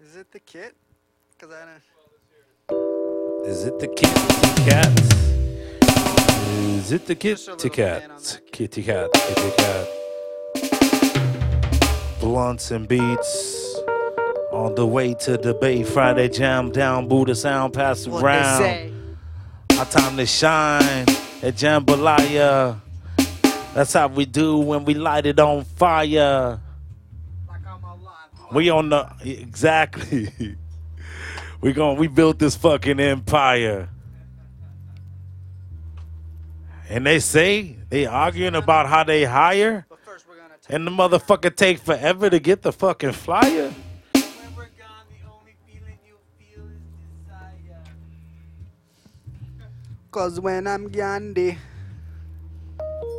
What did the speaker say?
Is it the kit? Cause I don't. Is it the Kitty Cat? Is it the Just a Kitty little pan on Cat? that kit. Kitty Cat, Kitty Cat. Blunts and beats. On the way to the Bay, Friday jam down, Buddha sound pass What they around. say. Our time to shine at Jambalaya. That's how we do when we light it on fire. Like I'm alive. We on the exactly. We built this fucking empire. And they say they arguing about how they hire, But first we're gonna take. and the motherfucker take forever to get the fucking flyer. When we're gone, the only feeling you feel is desire. Cause when I'm Gandhi.